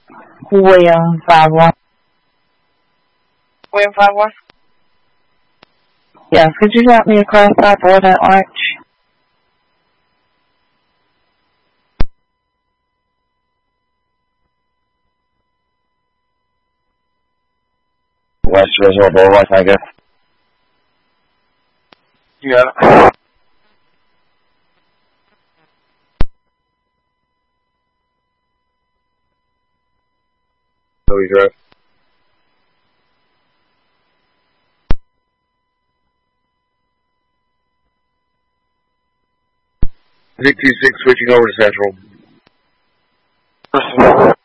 William 5-1. William 5-1? Yeah, could you drop me across that board at Arch? West Resort Boulevard, I guess. Yeah. Louis Drive. Nick 26 switching over to Central.